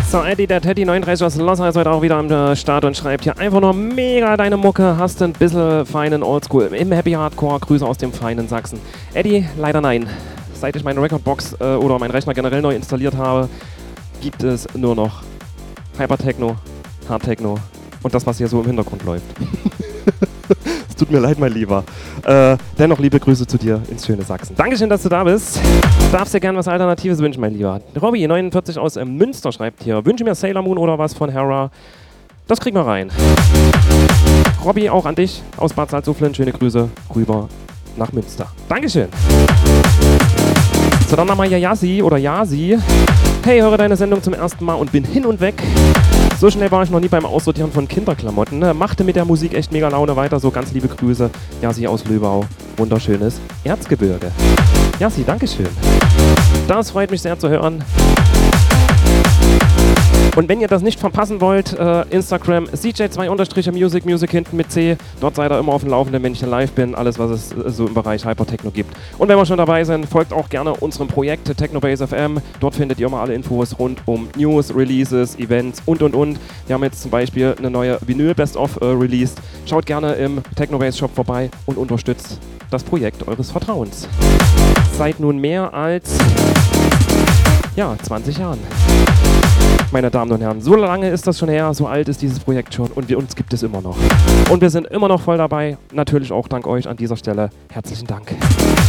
So, Eddie, der Teddy 39 aus Losser ist heute auch wieder am Start und schreibt hier einfach nur mega deine Mucke, hast ein bisschen feinen Oldschool im Happy Hardcore, Grüße aus dem feinen Sachsen. Eddie, leider nein. Seit ich meine Recordbox oder meinen Rechner generell neu installiert habe, gibt es nur noch Hypertechno, Hardtechno und das, was hier so im Hintergrund läuft. Es tut mir leid, mein Lieber. Dennoch liebe Grüße zu dir ins schöne Sachsen. Dankeschön, dass du da bist. Darfst dir gerne was Alternatives wünschen, mein Lieber. Robby 49 aus Münster schreibt hier, wünsche mir Sailor Moon oder was von Hera. Das kriegen wir rein. Robby, auch an dich aus Bad Salzuflen. Schöne Grüße rüber nach Münster. Dankeschön. So, dann nochmal hier Yasi oder Yasi. Hey, höre deine Sendung zum ersten Mal und bin hin und weg. So schnell war ich noch nie beim Aussortieren von Kinderklamotten. Machte mit der Musik echt mega Laune weiter. So, ganz liebe Grüße. Yasi aus Löbau. Wunderschönes Erzgebirge. Yasi, Dankeschön. Das freut mich sehr zu hören. Und wenn ihr das nicht verpassen wollt, Instagram CJ2_Music, Music hinten mit C. Dort seid ihr immer auf dem Laufenden, wenn ich live bin. Alles, was es so im Bereich Hypertechno gibt. Und wenn wir schon dabei sind, folgt auch gerne unserem Projekt Technobase FM. Dort findet ihr immer alle Infos rund um News, Releases, Events und. Wir haben jetzt zum Beispiel eine neue Vinyl Best-of released. Schaut gerne im Technobase Shop vorbei und unterstützt das Projekt eures Vertrauens. Seit nun mehr als 20 Jahren. Meine Damen und Herren, so lange ist das schon her, so alt ist dieses Projekt schon und uns gibt es immer noch. Und wir sind immer noch voll dabei, natürlich auch dank euch an dieser Stelle. Herzlichen Dank.